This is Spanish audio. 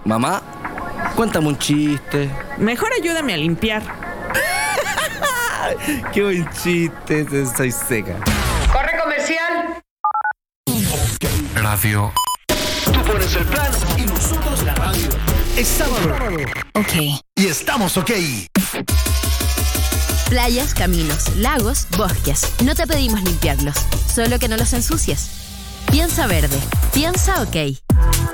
Mamá, cuéntame un chiste. Mejor ayúdame a limpiar. Qué buen chiste, soy seca. ¡Corre comercial! Radio. Tú pones el plan y nosotros la radio. Es sábado. Ok. Y estamos ok. Playas, caminos, lagos, bosques. No te pedimos limpiarlos, solo que no los ensucies. Piensa verde. Piensa ok.